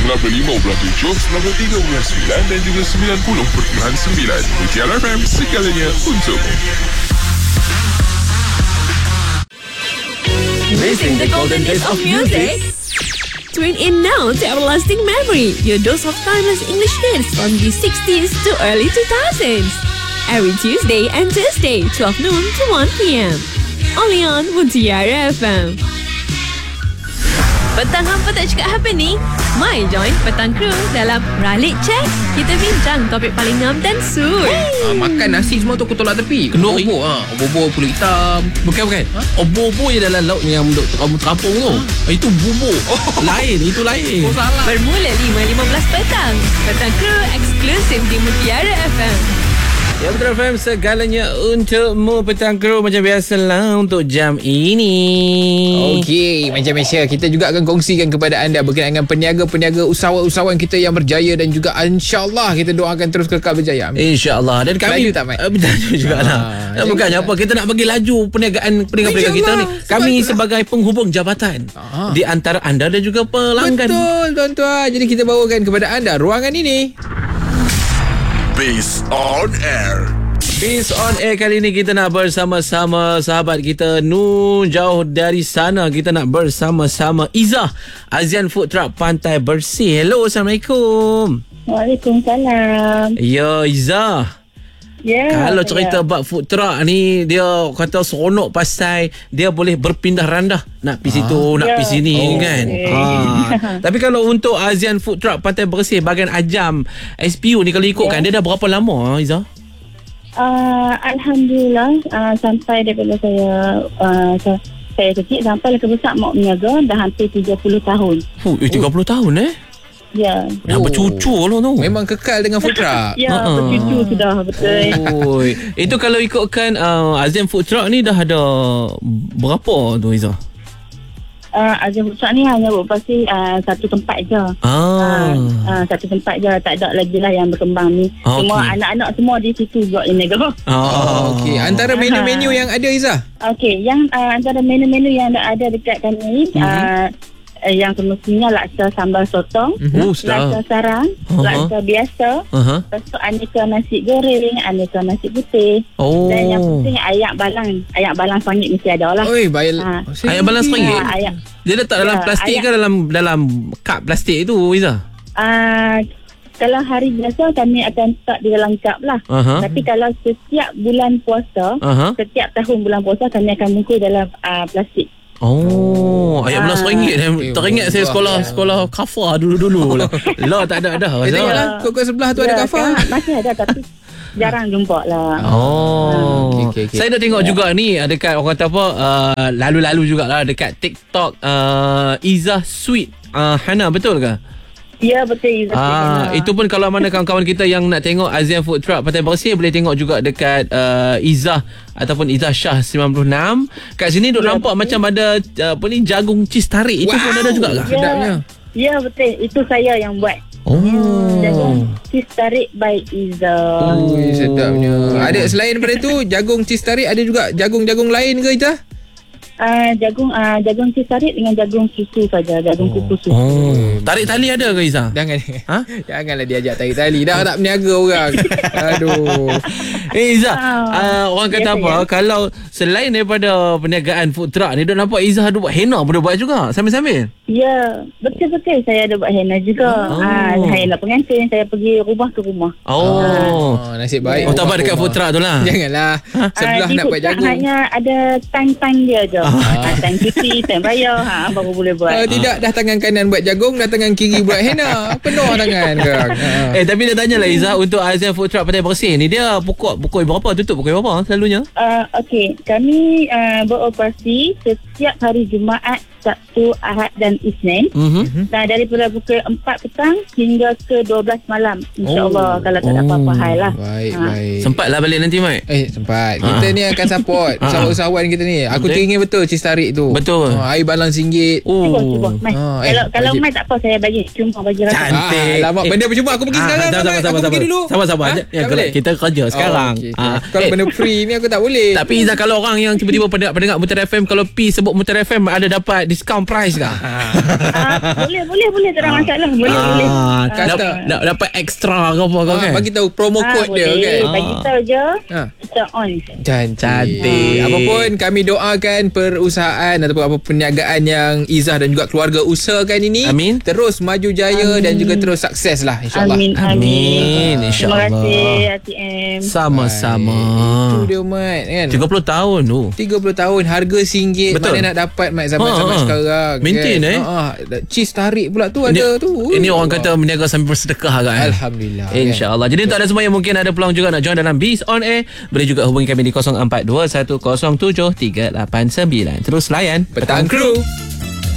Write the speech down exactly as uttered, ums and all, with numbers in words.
selama lima puluh tujuh, selama tiga puluh sembilan dan juga sembilan puluh perpuluhan sembilan. Mutiara F M, segalanya untukmu. Missing the golden days of music? Tune in now to Everlasting Memory, your dose of timeless English hits from the sixties to early two thousands. Every Tuesday and Thursday, twelve noon to one p.m. Only on Mutiara F M. Petang hampa tak cakap apa ni? Mai join Petang Kru dalam Ralik Check. Kita bincang topik paling ngam dan sur. Ah, makan nasi semua tu aku tolak tepi. Kenduri. Obor, ha. Obor pulut hitam. Bukan bukan. Ha? Obor-obor je dalam laut yang duk kamu terampung tu. Ha? Itu bubur. Oh. Lain, itu lain. Oh, salah. Bermula lima lima belas petang. Petang Kru eksklusif di Mutiara F M. Ya, Mutiara F M, segalanya untukmu. Petang Kru macam biasalah untuk jam ini. Okey, macam biasa kita juga akan kongsikan kepada anda berkenaan dengan peniaga-peniaga usahawan-usahawan kita yang berjaya dan juga insya-Allah kita doakan terus kekal berjaya. InsyaAllah. Dan kami Laju tak, Mat? Uh, berlaju jugalah. Ah, Bukannya apa, kita nak bagi laju perniagaan perniagaan kita ni. Kami sebagai penghubung jabatan Ah. di antara anda dan juga pelanggan. Betul, tuan-tuan. Jadi kita bawakan kepada anda ruangan ini. Base on Air. Biz on Air kali ini kita nak bersama-sama sahabat kita Nu jauh dari sana. Kita nak bersama-sama Izzah, Azian Food Truck Pantai Bersih. Hello, Assalamualaikum. Waalaikumsalam. Ya, Izzah. Ya. Kalau saya. cerita bab food truck ni, dia kata seronok pasal dia boleh berpindah randah. Nak pergi situ, nak Ya. pergi sini, Oh, kan. okey. Ha. Tapi kalau untuk Azian Food Truck Pantai Bersih bahagian Ajam S P U ni, kalau ikutkan, Ya. dia dah berapa lama, Izzah? Uh, Alhamdulillah, uh, sampai daripada saya uh, saya, saya kecil sampai ke besar mak meniaga dah hampir tiga puluh tahun. Fuh, eh, tiga puluh tahun eh? Ya. Dah Oh. bercucu lah tu. Memang kekal dengan food truck. Ya, Ha-ha. bercucu sudah, betul. Oh, itu kalau ikutkan uh, Azian Food Truck ni dah ada berapa tu, Izzah? Uh, Azam Pusat ni hanya beroperasi uh, satu tempat je. Ah. Uh, uh, satu tempat je, tak ada lagi lah yang berkembang ni. Ah, Semua okey. anak-anak semua di situ buat ini. Oh, Okey, antara menu-menu yang ada, Izzah? Okey, yang uh, antara menu-menu yang ada dekat kami, Mhm. uh, uh, yang semestinya laksa sambal sotong, Oh, laksa sedap. sarang, Uh-huh. laksa biasa, Aha. lepas tu aneka nasi goreng, aneka nasi putih, Oh. dan yang penting ayak balang. Ayak balang sangit mesti ada lah. Oi, bayar. Ha. Ayam balang seringgit? Ha, ayak. Dia letak dalam Ya, plastik ayam. ke dalam dalam kap plastik itu, Izzah? Uh, kalau hari biasa kami akan letak di dalam kap lah. Aha. Tapi kalau setiap bulan puasa, Aha. setiap tahun bulan puasa kami akan bungkus dalam uh, plastik. Oh, ayam balang Ah. seringgit. Eh, Teringat saya wah. sekolah sekolah kafar dulu-dulu lah. Lah tak ada dah. Eh, Izzah. tengoklah, kau-kau sebelah tu ada Ya, kafar. sekarang masih ada tapi jarang jumpa lah. Oh, Okey, okey, okey. saya dah tengok juga ni dekat orang kata apa uh, lalu-lalu jugalah dekat TikTok uh, Izzah Sweet uh, Hana, betul ke? Ya, betul. betul Ah, betul. itu pun kalau mana kawan-kawan kita yang nak tengok Azian Food Truck Pantai Bersih boleh tengok juga dekat uh, Izzah ataupun Izzah Shah sembilan puluh enam. Kat sini duk Ya, nampak betul. macam ada uh, apa ni jagung cheese tarik. Itu pun Wow. ada juga ke? Ya, sedapnya. ya, betul. Itu saya yang buat. Oh. Jagung cheese tarik by Izzah. Ui, sedapnya. Ada selain daripada tu, jagung cheese tarik, ada juga jagung-jagung lain ke, Izzah? Uh, jagung uh, jagung cheese tarik dengan jagung susu saja. Jagung kukus susu. Oh. Tarik tali ada ke, Izzah? Jangan. Ha? Janganlah diajak tarik tali. Dah tak berniaga orang. Aduh. Eh Izzah, Ah, uh, orang kata biasa, apa, ya. kalau selain daripada perniagaan food truck ni, dia nampak Izzah ada buat henna pun dia buat juga sambil-sambil. Ya, betul-betul saya ada buat henna juga. Oh. Ah, henna pengantin, saya pergi rumah ke rumah. Oh. Oh, nasib baik. Oh, tak apa dekat Rumah. food truck tu lah. Janganlah. Sebelah Ah, di nak buat food truck jagung. hanya ada tang-tang dia je. Ah, tang cuci, tang bayar, ha, baru boleh buat. Uh, tidak, dah tangan kanan buat jagung, dah tangan kiri buat henna. Penuh tangan kau. Ha. Eh tapi dia tanya lah Izzah, untuk Azian Food Truck Pantai Bersih ni, dia pukul pukul berapa, tutup pukul berapa selalunya? Uh, Okey, kami uh, beroperasi setiap hari Jumaat, Sabtu, Ahad dan Isnin. Mhm. Nah, daripada pukul empat petang hingga ke dua belas malam. InsyaAllah, Oh. kalau tak ada apa-apa hal lah. Baik, Ha. baik. Sempatlah balik nanti, Mat. Eh, sempat. Kita Ah. ni akan support Ah. usahawan-usahawan kita ni. Aku Betul. teringin betul cheese tarik tu. Betul. Oh, air balang singgit. Cuba, cuba. Mai. Ah, eh, kalau kalau wajib. Mai tak apa, saya bagi. Cuma bagi rasa. Cantik. Ah, alamak, Eh. benda percuma. Aku pergi Ah, sekarang. sabar, Mat. sabar, Aku sabar, pergi sabar. dulu. Sabar, sabar. Ha? Ya, Tak kalau boleh? kita kerja sekarang. Oh, okay, okay. Ah. Kalau Eh, benda free ni aku tak boleh. Tapi Izzah, kalau orang yang tiba-tiba pendengar, pendengar Mutiara F M, kalau P sebut Mutiara F M, ada dapat discount price kah? Ah, boleh, boleh, boleh. Tak ada masalah. Boleh, boleh. Ah, Kata- dapat, da- dapat extra ke apa kau Ah, kan? bagi tahu promo Ah, code dia boleh. kan. Bagi tahu je. Ah. Kita on. Cantik. Cantik. Apa pun kami doakan perusahaan ataupun apa perniagaan yang Izzah dan juga keluarga usahakan ini Amin. terus maju jaya Amin. dan juga terus sukses lah insya-Allah. Amin, Amin, amin. insyaAllah. Terima kasih, A T M. Sama-sama. Itu dia Mat kan. tiga puluh tahun tu. tiga puluh tahun harga singgit. Betul. Mana nak dapat Mat zaman-zaman Ha, ha. sekarang. Maintain, kan? eh. Ha, ha. Cheese tarik pula tu ada Ini- tu. Ini orang kata berniaga sambil bersedekah kan. Alhamdulillah. kan? InsyaAllah. Jadi untuk anda semua yang mungkin ada peluang juga nak join dalam Biz On Air, boleh juga hubungi kami di kosong empat dua satu kosong tujuh tiga lapan sembilan. Terus layan Petang Kru.